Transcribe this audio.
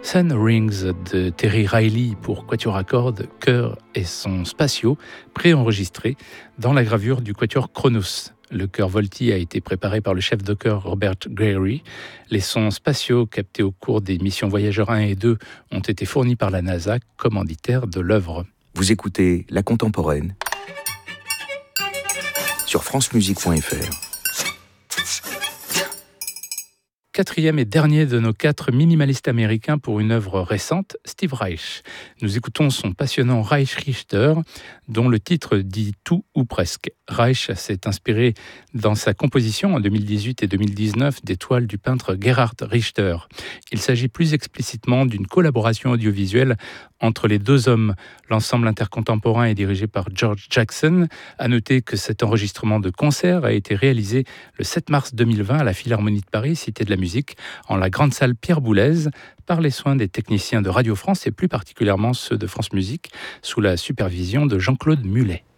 Sun Rings de Terry Riley pour quatuor à cordes, chœur et sons spatiaux préenregistrés dans la gravure du quatuor Kronos. Le chœur Volti a été préparé par le chef de chœur Robert Greary. Les sons spatiaux captés au cours des missions Voyageur 1 et 2 ont été fournis par la NASA, commanditaire de l'œuvre. Vous écoutez La Contemporaine sur francemusique.fr. Quatrième et dernier de nos 4 minimalistes américains pour une œuvre récente, Steve Reich. Nous écoutons son passionnant Reich Richter, dont le titre dit tout ou presque. Reich s'est inspiré dans sa composition en 2018 et 2019 des toiles du peintre Gerhard Richter. Il s'agit plus explicitement d'une collaboration audiovisuelle entre les deux hommes. L'ensemble intercontemporain est dirigé par George Jackson. À noter que cet enregistrement de concert a été réalisé le 7 mars 2020 à la Philharmonie de Paris, Cité de la Musique, en la grande salle Pierre Boulez, par les soins des techniciens de Radio France et plus particulièrement ceux de France Musique, sous la supervision de Jean-Claude Mulet.